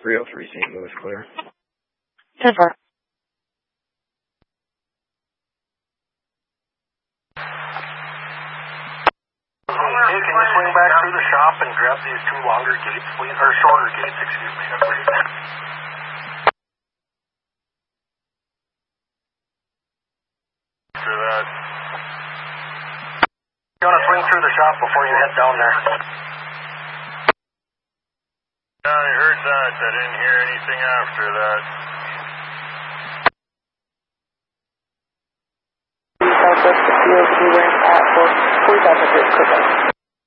303 St. Louis, clear. 10-4. Hey, can you swing back through the shop and grab these two longer gates, please? Or shorter gates, excuse me, please. After that. You want to swing through the shop before you head down there? Yeah, I heard that. I didn't hear anything after that. Southwest of 202 wearing at 4,000 Quebec.